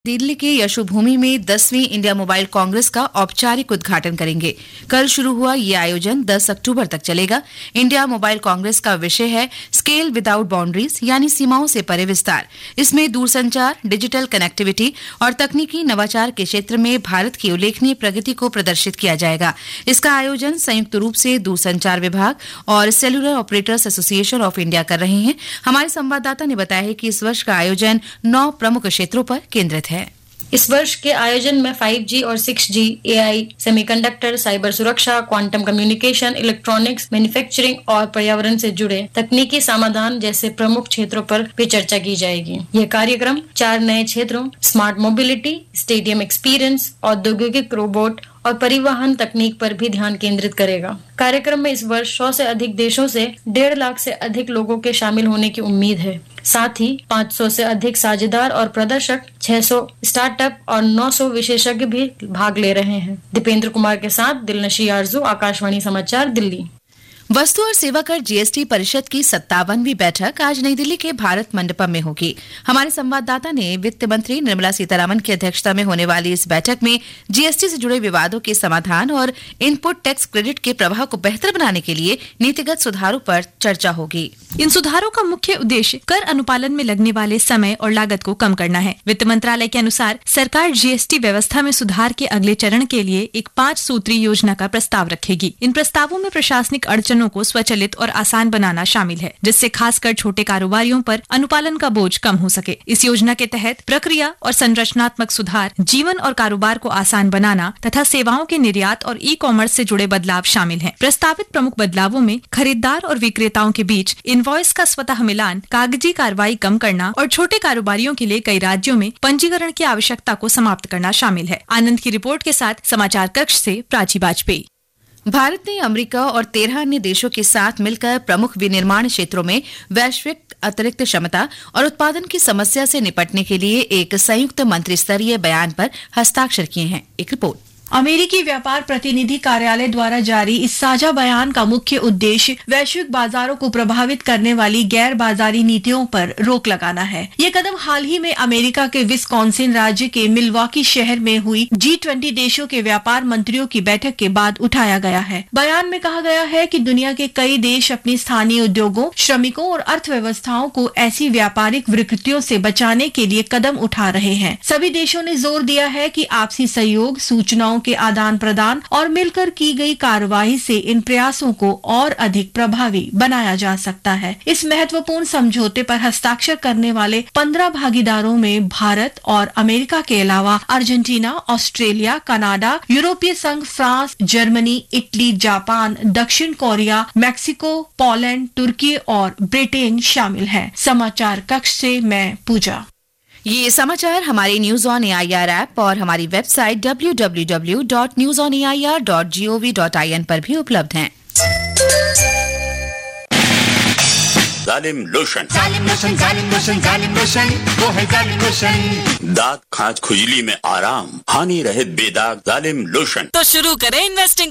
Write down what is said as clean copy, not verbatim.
दिल्ली के यशोभूमि में 10वीं इंडिया मोबाइल कांग्रेस का औपचारिक उद्घाटन करेंगे। कल शुरू हुआ ये आयोजन 10 अक्टूबर तक चलेगा। इंडिया मोबाइल कांग्रेस का विषय है स्केल विदाउट बाउंड्रीज, यानी सीमाओं से परे विस्तार। इसमें दूरसंचार, डिजिटल कनेक्टिविटी और तकनीकी नवाचार के क्षेत्र में भारत की उल्लेखनीय प्रगति को प्रदर्शित किया जाएगा। इसका आयोजन संयुक्त रूप से दूरसंचार विभाग और cellular operators association of India कर रहे हैं। हमारे संवाददाता ने बताया है कि इस वर्ष का आयोजन 9 प्रमुख क्षेत्रों पर केंद्रित है। इस वर्ष के आयोजन में 5G और 6G, AI, सेमीकंडक्टर, साइबर सुरक्षा, क्वांटम कम्युनिकेशन, इलेक्ट्रॉनिक्स, मैन्युफैक्चरिंग और पर्यावरण से जुड़े तकनीकी समाधान जैसे प्रमुख क्षेत्रों पर भी चर्चा की जाएगी। यह कार्यक्रम 4 नए क्षेत्रों स्मार्ट मोबिलिटी, स्टेडियम एक्सपीरियंस, औद्योगिक रोबोट और परिवहन तकनीक पर भी ध्यान केंद्रित करेगा। कार्यक्रम में इस वर्ष 100 से अधिक देशों से 1.5 लाख से अधिक लोगों के शामिल होने की उम्मीद है। साथ ही 500 से अधिक साझेदार और प्रदर्शक, 600 स्टार्टअप और 900 विशेषज्ञ भी भाग ले रहे हैं। दीपेंद्र कुमार के साथ दिलनशी आरजू, आकाशवाणी समाचार, दिल्ली। वस्तु और सेवा कर जीएसटी परिषद की 57वीं बैठक आज नई दिल्ली के भारत मंडपम में होगी। हमारे संवाददाता ने वित्त मंत्री निर्मला सीतारामन की अध्यक्षता में होने वाली इस बैठक में जीएसटी से जुड़े विवादों के समाधान और इनपुट टैक्स क्रेडिट के प्रवाह को बेहतर बनाने के लिए नीतिगत सुधारों पर चर्चा होगी। इन सुधारों का मुख्य उद्देश्य कर अनुपालन में लगने वाले समय और लागत को कम करना है। वित्त मंत्रालय के अनुसार सरकार जीएसटी व्यवस्था में सुधार के अगले चरण के लिए एक 5 सूत्री योजना का प्रस्ताव रखेगी। इन प्रस्तावों में प्रशासनिक अड़चनों को स्वचालित और आसान बनाना शामिल है, जिससे खासकर छोटे कारोबारियों पर अनुपालन का बोझ कम हो सके। इस योजना के तहत प्रक्रिया और संरचनात्मक सुधार, जीवन और कारोबार को आसान बनाना तथा सेवाओं के निर्यात और ई-कॉमर्स से जुड़े बदलाव शामिल हैं। प्रस्तावित प्रमुख बदलावों में खरीदार और विक्रेताओं के बीच इनवॉइस का स्वतः मिलान, कागजी कार्रवाई कम करना और छोटे कारोबारियों के लिए कई राज्यों में पंजीकरण की आवश्यकता को समाप्त करना शामिल है। आनंद की रिपोर्ट के साथ समाचार कक्ष से प्राची वाजपेयी। भारत ने अमेरिका और 13 अन्य देशों के साथ मिलकर प्रमुख विनिर्माण क्षेत्रों में वैश्विक अतिरिक्त क्षमता और उत्पादन की समस्या से निपटने के लिए एक संयुक्त मंत्रिस्तरीय बयान पर हस्ताक्षर किए हैं। एक रिपोर्ट। अमेरिकी व्यापार प्रतिनिधि कार्यालय द्वारा जारी इस साझा बयान का मुख्य उद्देश्य वैश्विक बाजारों को प्रभावित करने वाली गैर बाजारी नीतियों पर रोक लगाना है। ये कदम हाल ही में अमेरिका के विस्कॉन्सिन राज्य के मिल्वॉकी शहर में हुई G20 देशों के व्यापार मंत्रियों की बैठक के बाद उठाया गया है। बयान में कहा गया है कि दुनिया के कई देश अपनी स्थानीय उद्योगों, श्रमिकों और अर्थव्यवस्थाओं को ऐसी व्यापारिक विकृतियों से बचाने के लिए कदम उठा रहे हैं। सभी देशों ने जोर दिया है कि आपसी सहयोग, सूचनाओं के आदान प्रदान और मिलकर की गई कार्रवाई से इन प्रयासों को और अधिक प्रभावी बनाया जा सकता है। इस महत्वपूर्ण समझौते पर हस्ताक्षर करने वाले 15 भागीदारों में भारत और अमेरिका के अलावा अर्जेंटीना, ऑस्ट्रेलिया, कनाडा, यूरोपीय संघ, फ्रांस, जर्मनी, इटली, जापान, दक्षिण कोरिया, मैक्सिको, पोलैंड, तुर्की और ब्रिटेन शामिल हैं। समाचार कक्ष से मैं पूजा। ये समाचार हमारे न्यूज ऑन एआईआर ऐप और हमारी वेबसाइट www.newsonair.gov.in पर भी उपलब्ध हैं। जालिम लोशन, जालिम लोशन, जालिम लोशन, जालिम लोशन, वो है जालिम लोशन। दाग, खाज, खुजली में आराम, हानि रहित बेदाग जालिम लोशन। तो शुरू करें इन्वेस्टिंग